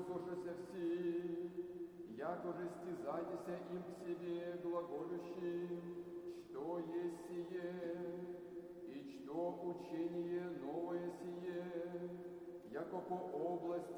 слушайся все, яко же стязайтеся им к себе глаголющим, что есть сие, и что учение новое сие, яко по области